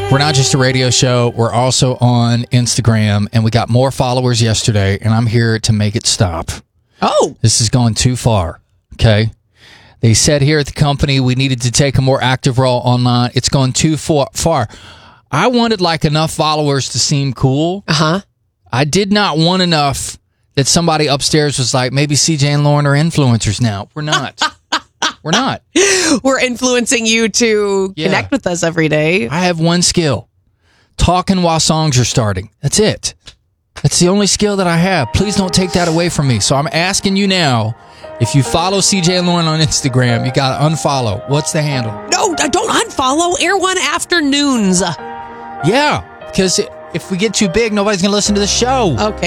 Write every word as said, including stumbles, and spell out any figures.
We're not just a radio show. We're also on Instagram, and we got more followers yesterday, and I'm here to make it stop. Oh. This is going too far, okay? They said here at the company we needed to take a more active role online. It's gone too far. far. I wanted like enough followers to seem cool. Uh-huh. I did not want enough that somebody upstairs was like, maybe C J and Lauren are influencers now. We're not. We're not. We're influencing you to Yeah. connect with us every day. I have one skill. Talking while songs are starting. That's it. That's the only skill that I have. Please don't take that away from me. So I'm asking you now, if you follow C J and Lauren on Instagram, you got to unfollow. What's the handle? No, don't unfollow Air One Afternoons. Yeah, because if we get too big, nobody's going to listen to the show. Okay.